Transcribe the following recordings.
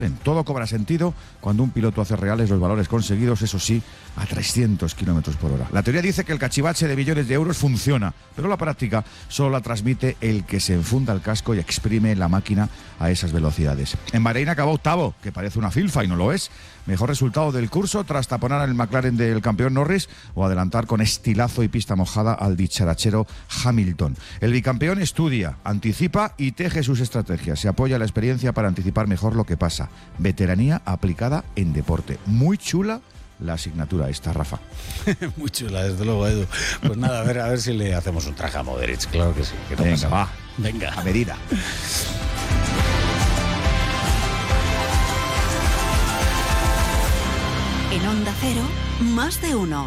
Todo cobra sentido cuando un piloto hace reales los valores conseguidos, eso sí, a 300 kilómetros por hora. La teoría dice que el cachivache de millones de euros funciona, pero la práctica solo la transmite el que se enfunda el casco y exprime la máquina a esas velocidades. En Bahrein acabó octavo, que parece una filfa y no lo es. Mejor resultado del curso tras taponar al McLaren del campeón Norris o adelantar con estilazo y pista mojada al dicharachero Hamilton. El bicampeón estudia, anticipa y teje sus estrategias. Se apoya en la experiencia para anticipar mejor lo que pasa. Veteranía aplicada en deporte. Muy chula la asignatura esta, Rafa. Muy chula, desde luego, Edu. Pues nada, a ver si le hacemos un traje a Modric. Claro que sí. Que no Venga, pasa. va. Venga. A medida. En Onda Cero, más de uno.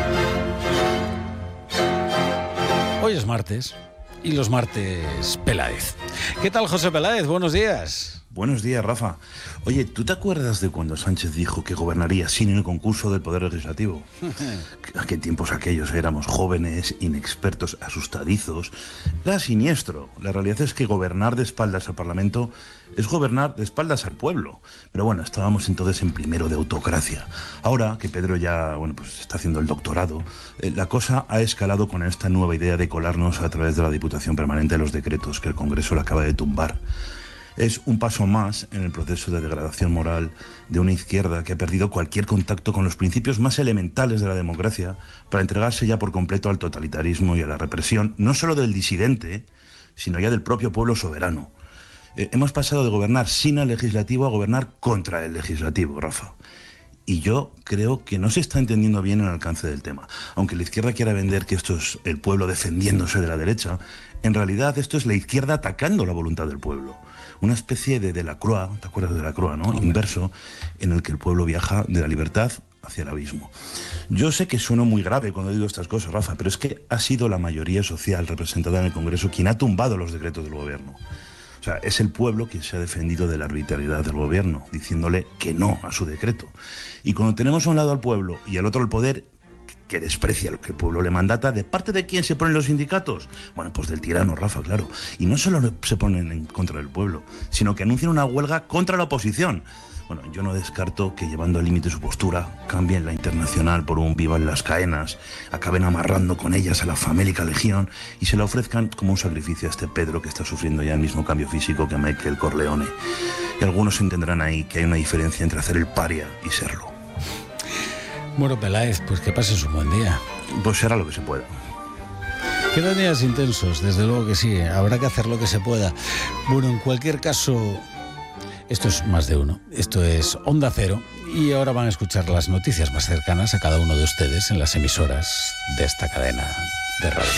Hoy es martes y los martes Peláez. ¿Qué tal, José Peláez? Buenos días. Buenos días, Rafa. Oye, ¿tú te acuerdas de cuando Sánchez dijo que gobernaría sin el concurso del Poder Legislativo? ¿A qué tiempos aquellos? Éramos jóvenes, inexpertos, asustadizos. Era siniestro. La realidad es que gobernar de espaldas al Parlamento es gobernar de espaldas al pueblo. Pero bueno, estábamos entonces en primero de autocracia. Ahora que Pedro ya, pues está haciendo el doctorado, la cosa ha escalado con esta nueva idea de colarnos a través de la Diputación Permanente de los decretos que el Congreso le acaba de tumbar. Es un paso más en el proceso de degradación moral de una izquierda que ha perdido cualquier contacto con los principios más elementales de la democracia para entregarse ya por completo al totalitarismo y a la represión, no solo del disidente, sino ya del propio pueblo soberano. Hemos pasado de gobernar sin el legislativo a gobernar contra el legislativo, Rafa. Y yo creo que no se está entendiendo bien el alcance del tema. Aunque la izquierda quiera vender que esto es el pueblo defendiéndose de la derecha, en realidad esto es la izquierda atacando la voluntad del pueblo. Una especie de Delacroix, ¿te acuerdas de Delacroix, no? Inverso, en el que el pueblo viaja de la libertad hacia el abismo. Yo sé que sueno muy grave cuando digo estas cosas, Rafa, pero es que ha sido la mayoría social representada en el Congreso quien ha tumbado los decretos del gobierno. O sea, es el pueblo quien se ha defendido de la arbitrariedad del gobierno, diciéndole que no a su decreto. Y cuando tenemos a un lado al pueblo y al otro el poder, que desprecia lo que el pueblo le mandata, ¿de parte de quién se ponen los sindicatos? Bueno, pues del tirano, Rafa, claro. Y no solo se ponen en contra del pueblo, sino que anuncian una huelga contra la oposición. Bueno, yo no descarto que llevando al límite su postura, cambien la Internacional por un Viva en las Caenas, acaben amarrando con ellas a la famélica legión y se la ofrezcan como un sacrificio a este Pedro que está sufriendo ya el mismo cambio físico que Michael Corleone. Y algunos entenderán ahí que hay una diferencia entre hacer el paria y serlo. Bueno, Peláez, pues que pases un buen día. Pues será lo que se pueda. Quedan días intensos, desde luego que sí. Habrá que hacer lo que se pueda. Bueno, en cualquier caso, esto es más de uno. Esto es Onda Cero. Y ahora van a escuchar las noticias más cercanas a cada uno de ustedes en las emisoras de esta cadena de radio.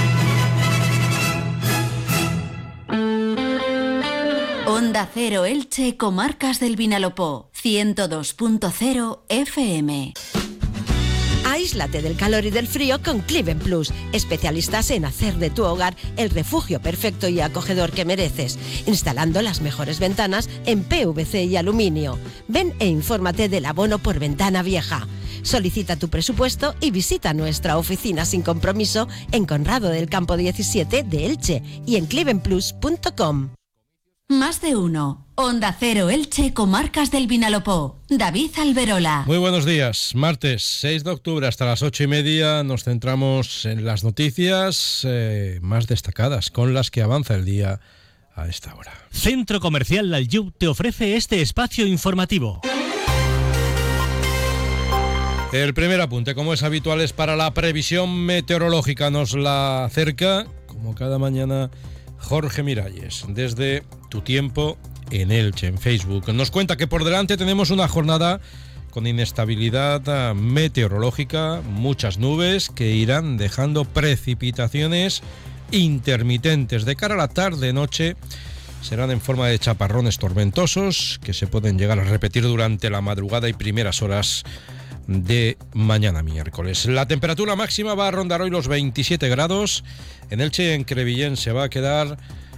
Onda Cero Elche, Comarcas del Vinalopó, 102.0 FM. Aíslate del calor y del frío con Cliven Plus, especialistas en hacer de tu hogar el refugio perfecto y acogedor que mereces, instalando las mejores ventanas en PVC y aluminio. Ven e infórmate del abono por ventana vieja. Solicita tu presupuesto y visita nuestra oficina sin compromiso en Conrado del Campo 17 de Elche y en clivenplus.com. Más de uno. Onda Cero Elche, Comarcas del Vinalopó. David Alberola. Muy buenos días. Martes 6 de octubre hasta las 8:30 nos centramos en las noticias más destacadas con las que avanza el día a esta hora. Centro Comercial Lalyub te ofrece este espacio informativo. El primer apunte, como es habitual, es para la previsión meteorológica. Nos la acerca, como cada mañana, Jorge Miralles, desde Tu Tiempo en Elche, en Facebook. Nos cuenta que por delante tenemos una jornada con inestabilidad meteorológica, muchas nubes que irán dejando precipitaciones intermitentes. De cara a la tarde-noche serán en forma de chaparrones tormentosos que se pueden llegar a repetir durante la madrugada y primeras horas de mañana miércoles. La temperatura máxima va a rondar hoy los 27 grados. En Elche y en Crevillén se va a quedar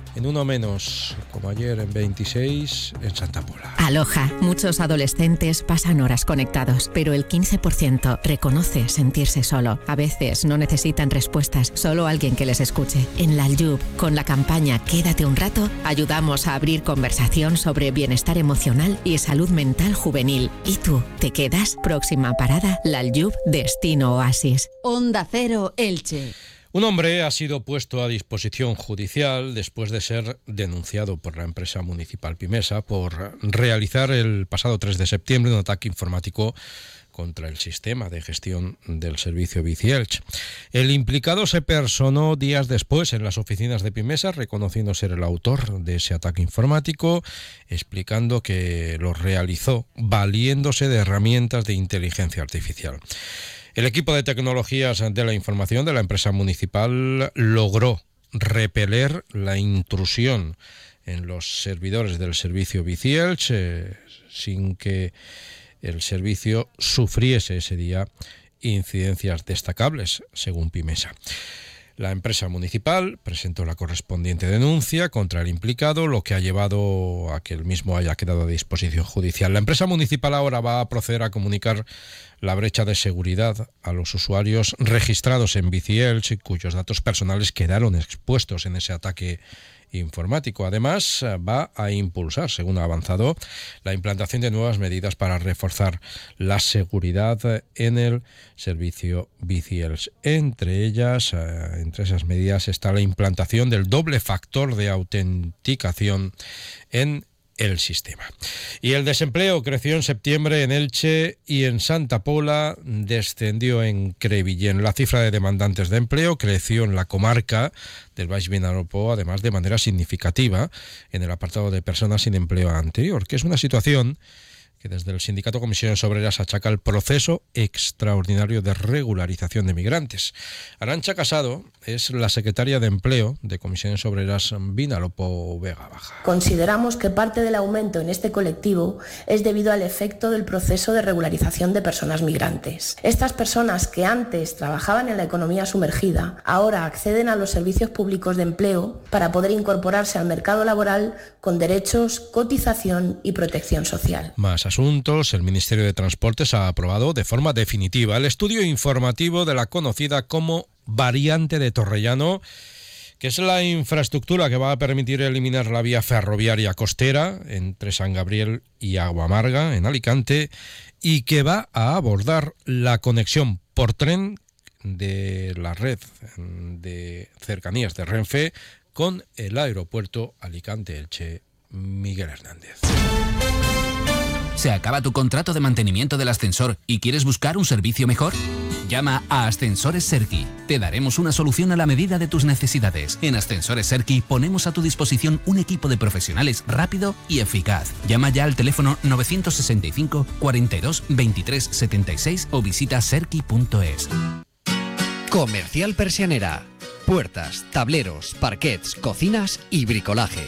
en uno menos, como ayer en 26 en Santa Pola. Aloha, muchos adolescentes pasan horas conectados, pero el 15% reconoce sentirse solo. A veces no necesitan respuestas, solo alguien que les escuche. En la Aljub, con la campaña Quédate un rato, ayudamos a abrir conversación sobre bienestar emocional y salud mental juvenil. ¿Y tú, te quedas? Próxima parada, la Aljub, destino oasis. Onda Cero Elche. Un hombre ha sido puesto a disposición judicial después de ser denunciado por la empresa municipal Pimesa por realizar el pasado 3 de septiembre un ataque informático contra el sistema de gestión del servicio Bici Elche. El implicado se personó días después en las oficinas de Pimesa, reconociendo ser el autor de ese ataque informático, explicando que lo realizó valiéndose de herramientas de inteligencia artificial. El equipo de tecnologías de la información de la empresa municipal logró repeler la intrusión en los servidores del servicio Bici Elche sin que el servicio sufriese ese día incidencias destacables, según Pimesa. La empresa municipal presentó la correspondiente denuncia contra el implicado, lo que ha llevado a que el mismo haya quedado a disposición judicial. La empresa municipal ahora va a proceder a comunicar la brecha de seguridad a los usuarios registrados en Bici Elche, cuyos datos personales quedaron expuestos en ese ataque informático. Además, va a impulsar, según ha avanzado, la implantación de nuevas medidas para reforzar la seguridad en el servicio Bici Elche. Entre esas medidas está la implantación del doble factor de autenticación en el sistema. Y el desempleo creció en septiembre en Elche y en Santa Pola descendió en Crevillén. La cifra de demandantes de empleo creció en la comarca del Baix Vinalopó, además de manera significativa en el apartado de personas sin empleo anterior, que es una situación que desde el Sindicato Comisiones Obreras achaca el proceso extraordinario de regularización de migrantes. Arantxa Casado es la secretaria de Empleo de Comisiones Obreras Vinalopó Vega Baja. Consideramos que parte del aumento en este colectivo es debido al efecto del proceso de regularización de personas migrantes. Estas personas que antes trabajaban en la economía sumergida, ahora acceden a los servicios públicos de empleo para poder incorporarse al mercado laboral con derechos, cotización y protección social. Más asuntos. El Ministerio de Transportes ha aprobado de forma definitiva el estudio informativo de la conocida como variante de Torrellano, que es la infraestructura que va a permitir eliminar la vía ferroviaria costera entre San Gabriel y Aguamarga, en Alicante, y que va a abordar la conexión por tren de la red de cercanías de Renfe con el aeropuerto Alicante-Elche Miguel Hernández. ¿Se acaba tu contrato de mantenimiento del ascensor y quieres buscar un servicio mejor? Llama a Ascensores Serki. Te daremos una solución a la medida de tus necesidades. En Ascensores Serki ponemos a tu disposición un equipo de profesionales rápido y eficaz. Llama ya al teléfono 965 42 23 76 o visita serki.es. Comercial Persianera. Puertas, tableros, parquets, cocinas y bricolaje.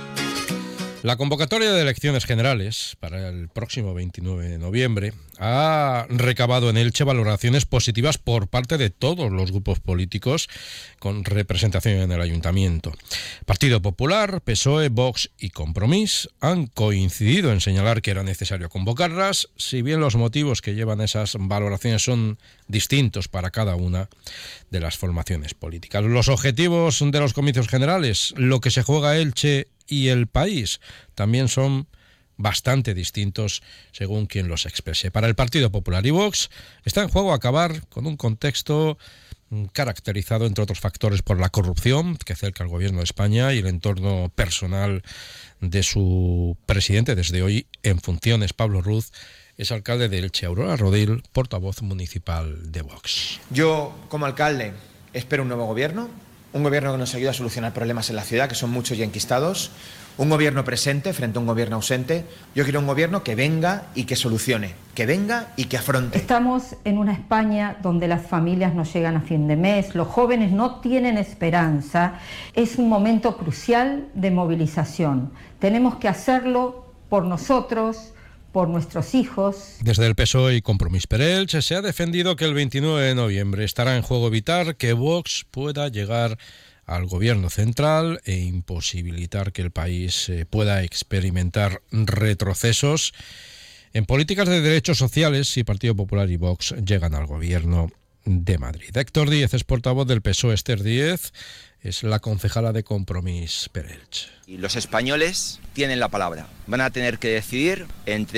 La convocatoria de elecciones generales para el próximo 29 de noviembre ha recabado en Elche valoraciones positivas por parte de todos los grupos políticos con representación en el ayuntamiento. Partido Popular, PSOE, Vox y Compromís han coincidido en señalar que era necesario convocarlas, si bien los motivos que llevan esas valoraciones son distintos para cada una de las formaciones políticas. Los objetivos de los comicios generales, lo que se juega Elche y el país, también son bastante distintos según quien los exprese. Para el Partido Popular y Vox está en juego acabar con un contexto caracterizado, entre otros factores, por la corrupción que cerca al gobierno de España y el entorno personal de su presidente desde hoy en funciones, Pablo Ruz, es alcalde de Elche. Aurora Rodil, portavoz municipal de Vox. Yo, como alcalde, espero un nuevo gobierno, un gobierno que nos ayude a solucionar problemas en la ciudad, que son muchos y enquistados, un gobierno presente frente a un gobierno ausente. Yo quiero un gobierno que venga y que solucione, que venga y que afronte. Estamos en una España donde las familias no llegan a fin de mes, los jóvenes no tienen esperanza. Es un momento crucial de movilización. Tenemos que hacerlo por nosotros, por nuestros hijos. Desde el PSOE y Compromís per Elche se ha defendido que el 29 de noviembre estará en juego evitar que Vox pueda llegar al gobierno central e imposibilitar que el país pueda experimentar retrocesos en políticas de derechos sociales si Partido Popular y Vox llegan al gobierno de Madrid. Héctor Díez es portavoz del PSOE, Esther Díez es la concejala de Compromís per Elche. Y los españoles tienen la palabra. Van a tener que decidir entre